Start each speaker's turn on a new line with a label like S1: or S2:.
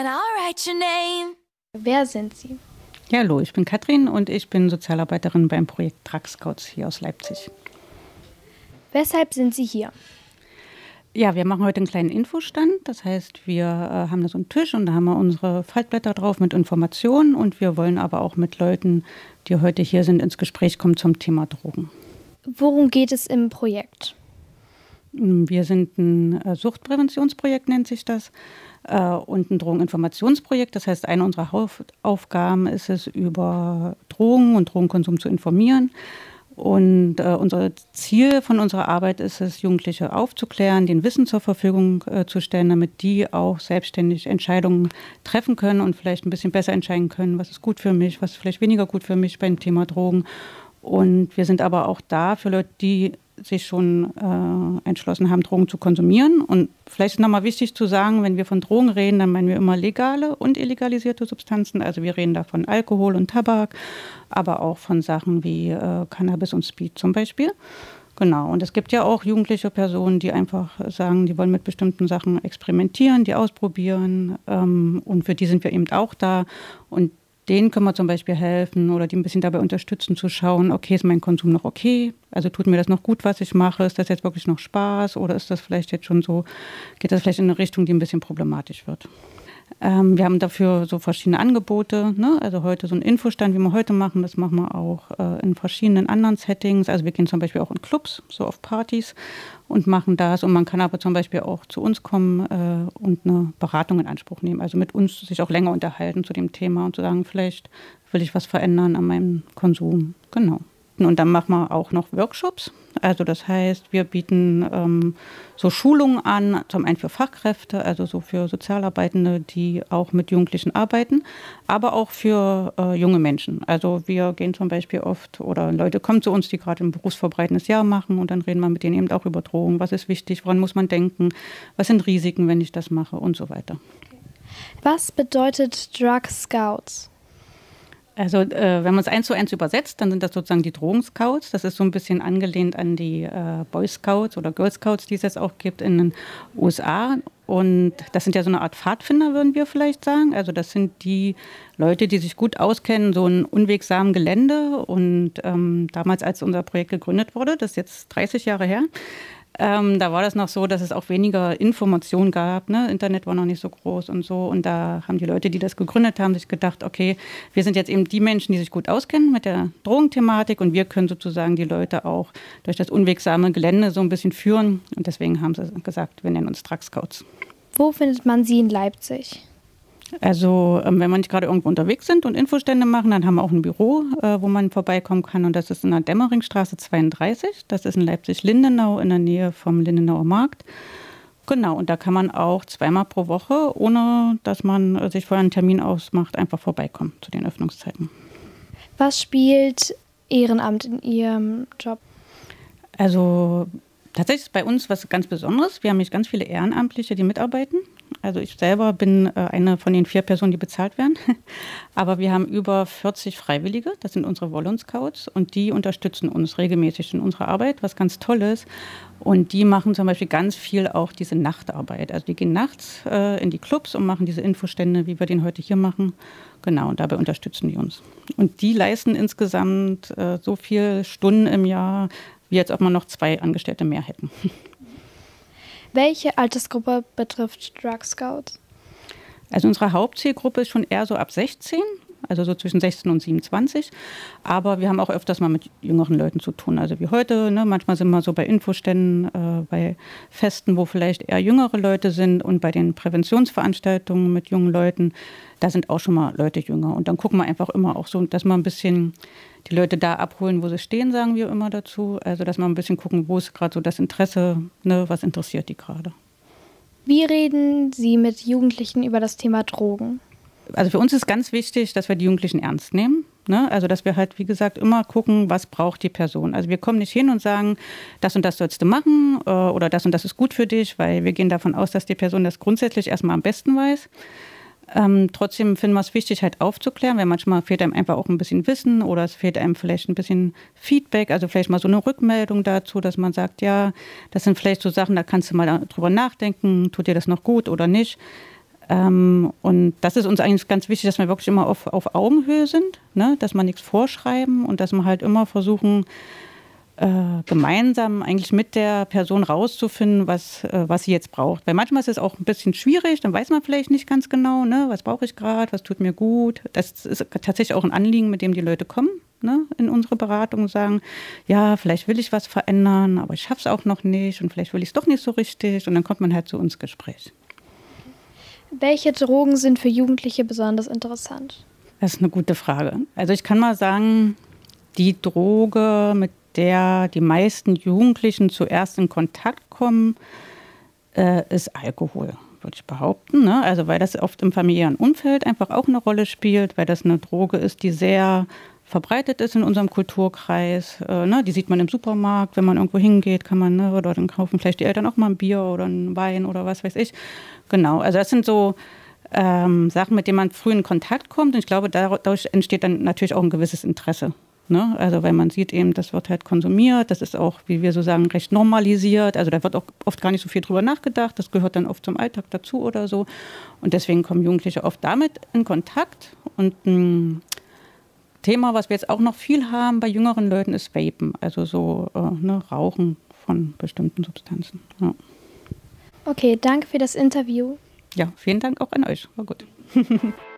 S1: And I'll write your name.
S2: Wer sind Sie?
S3: Ja, hallo, ich bin Katrin und ich bin Sozialarbeiterin beim Projekt Drug Scouts hier aus Leipzig.
S2: Weshalb sind Sie hier?
S3: Ja, wir machen heute einen kleinen Infostand. Das heißt, wir haben da so einen Tisch und da haben wir unsere Faltblätter drauf mit Informationen und wir wollen aber auch mit Leuten, die heute hier sind, ins Gespräch kommen zum Thema Drogen.
S2: Worum geht es im Projekt?
S3: Wir sind ein Suchtpräventionsprojekt, nennt sich das, und ein Drogeninformationsprojekt. Das heißt, eine unserer Hauptaufgaben ist es, über Drogen und Drogenkonsum zu informieren. Und unser Ziel von unserer Arbeit ist es, Jugendliche aufzuklären, denen Wissen zur Verfügung zu stellen, damit die auch selbstständig Entscheidungen treffen können und vielleicht ein bisschen besser entscheiden können, was ist gut für mich, was ist vielleicht weniger gut für mich beim Thema Drogen. Und wir sind aber auch da für Leute, die sich schon entschlossen haben, Drogen zu konsumieren. Und vielleicht ist nochmal wichtig zu sagen, wenn wir von Drogen reden, dann meinen wir immer legale und illegalisierte Substanzen. Also wir reden da von Alkohol und Tabak, aber auch von Sachen wie Cannabis und Speed zum Beispiel. Genau, und es gibt ja auch jugendliche Personen, die einfach sagen, die wollen mit bestimmten Sachen experimentieren, die ausprobieren. Und für die sind wir eben auch da. Und denen können wir zum Beispiel helfen oder die ein bisschen dabei unterstützen zu schauen, okay, ist mein Konsum noch okay? Also tut mir das noch gut, was ich mache? Ist das jetzt wirklich noch Spaß oder ist das vielleicht jetzt schon so, geht das vielleicht in eine Richtung, die ein bisschen problematisch wird? Wir haben dafür so verschiedene Angebote, ne? Also heute so ein Infostand, wie wir heute machen, das machen wir auch in verschiedenen anderen Settings. Also wir gehen zum Beispiel auch in Clubs, so auf Partys und machen das. Und man kann aber zum Beispiel auch zu uns kommen und eine Beratung in Anspruch nehmen. Also mit uns sich auch länger unterhalten zu dem Thema und zu sagen, vielleicht will ich was verändern an meinem Konsum. Genau. Und dann machen wir auch noch Workshops. Also das heißt, wir bieten so Schulungen an, zum einen für Fachkräfte, also so für Sozialarbeitende, die auch mit Jugendlichen arbeiten, aber auch für junge Menschen. Also wir gehen zum Beispiel oft, oder Leute kommen zu uns, die gerade ein berufsvorbereitendes Jahr machen und dann reden wir mit denen eben auch über Drogen. Was ist wichtig, woran muss man denken, was sind Risiken, wenn ich das mache und so weiter.
S2: Was bedeutet Drug Scouts?
S3: Also wenn man es 1:1 übersetzt, dann sind das sozusagen die Drogenscouts. Das ist so ein bisschen angelehnt an die Boy Scouts oder Girl Scouts, die es jetzt auch gibt in den USA. Und das sind ja so eine Art Pfadfinder, würden wir vielleicht sagen. Also das sind die Leute, die sich gut auskennen, so in unwegsamen Gelände. Und damals, als unser Projekt gegründet wurde, das ist jetzt 30 Jahre her, da war das noch so, dass es auch weniger Informationen gab. Ne? Internet war noch nicht so groß und so. Und da haben die Leute, die das gegründet haben, sich gedacht, okay, wir sind jetzt eben die Menschen, die sich gut auskennen mit der Drogenthematik und wir können sozusagen die Leute auch durch das unwegsame Gelände so ein bisschen führen. Und deswegen haben sie gesagt, wir nennen uns Drug Scouts.
S2: Wo findet man Sie in Leipzig?
S3: Also wenn wir nicht gerade irgendwo unterwegs sind und Infostände machen, dann haben wir auch ein Büro, wo man vorbeikommen kann. Und das ist in der Dämmeringstraße 32. Das ist in Leipzig-Lindenau in der Nähe vom Lindenauer Markt. Genau, und da kann man auch 2-mal pro Woche, ohne dass man sich vorher einen Termin ausmacht, einfach vorbeikommen zu den Öffnungszeiten.
S2: Was spielt Ehrenamt in Ihrem Job?
S3: Also tatsächlich ist bei uns was ganz Besonderes. Wir haben nämlich ganz viele Ehrenamtliche, die mitarbeiten. Also ich selber bin eine von den 4 Personen, die bezahlt werden. Aber wir haben über 40 Freiwillige, das sind unsere Volon-Scouts und die unterstützen uns regelmäßig in unserer Arbeit, was ganz toll ist. Und die machen zum Beispiel ganz viel auch diese Nachtarbeit. Also die gehen nachts in die Clubs und machen diese Infostände, wie wir den heute hier machen. Genau, und dabei unterstützen die uns. Und die leisten insgesamt so viele Stunden im Jahr, wie als ob man noch 2 Angestellte mehr hätten.
S2: Welche Altersgruppe betrifft Drug Scouts?
S3: Also unsere Hauptzielgruppe ist schon eher so ab 16, also so zwischen 16 und 27. Aber wir haben auch öfters mal mit jüngeren Leuten zu tun. Also wie heute, ne? Manchmal sind wir so bei Infoständen, bei Festen, wo vielleicht eher jüngere Leute sind. Und bei den Präventionsveranstaltungen mit jungen Leuten, da sind auch schon mal Leute jünger. Und dann gucken wir einfach immer auch so, dass wir ein bisschen die Leute da abholen, wo sie stehen, sagen wir immer dazu. Also dass wir ein bisschen gucken, wo ist gerade so das Interesse, ne? Was interessiert die gerade.
S2: Wie reden Sie mit Jugendlichen über das Thema Drogen?
S3: Also für uns ist ganz wichtig, dass wir die Jugendlichen ernst nehmen. Ne? Also dass wir halt, wie gesagt, immer gucken, was braucht die Person. Also wir kommen nicht hin und sagen, das und das sollst du machen oder das und das ist gut für dich, weil wir gehen davon aus, dass die Person das grundsätzlich erstmal am besten weiß. Trotzdem finden wir es wichtig, halt aufzuklären, weil manchmal fehlt einem einfach auch ein bisschen Wissen oder es fehlt einem vielleicht ein bisschen Feedback, also vielleicht mal so eine Rückmeldung dazu, dass man sagt, ja, das sind vielleicht so Sachen, da kannst du mal drüber nachdenken, tut dir das noch gut oder nicht. Und das ist uns eigentlich ganz wichtig, dass wir wirklich immer auf Augenhöhe sind, ne? Dass wir nichts vorschreiben und dass wir halt immer versuchen, gemeinsam eigentlich mit der Person rauszufinden, was sie jetzt braucht. Weil manchmal ist es auch ein bisschen schwierig, dann weiß man vielleicht nicht ganz genau, ne, was brauche ich gerade, was tut mir gut. Das ist tatsächlich auch ein Anliegen, mit dem die Leute kommen, ne, in unsere Beratung und sagen, ja, vielleicht will ich was verändern, aber ich schaffe es auch noch nicht und vielleicht will ich es doch nicht so richtig und dann kommt man halt zu uns Gespräch.
S2: Welche Drogen sind für Jugendliche besonders interessant?
S3: Das ist eine gute Frage. Also ich kann mal sagen, die Droge, mit der die meisten Jugendlichen zuerst in Kontakt kommen, ist Alkohol, würde ich behaupten. Ne? Also weil das oft im familiären Umfeld einfach auch eine Rolle spielt, weil das eine Droge ist, die sehr verbreitet ist in unserem Kulturkreis. Ne? Die sieht man im Supermarkt, wenn man irgendwo hingeht, kann man, ne, oder dann kaufen vielleicht die Eltern auch mal ein Bier oder einen Wein oder was weiß ich. Genau, also das sind so Sachen, mit denen man früh in Kontakt kommt. Und ich glaube, dadurch entsteht dann natürlich auch ein gewisses Interesse. Ne? Also weil man sieht eben, das wird halt konsumiert, das ist auch, wie wir so sagen, recht normalisiert. Also da wird auch oft gar nicht so viel drüber nachgedacht, das gehört dann oft zum Alltag dazu oder so. Und deswegen kommen Jugendliche oft damit in Kontakt. Und ein Thema, was wir jetzt auch noch viel haben bei jüngeren Leuten, ist Vapen, also so Rauchen von bestimmten Substanzen. Ja.
S2: Okay, danke für das Interview.
S3: Ja, vielen Dank auch an euch. War gut.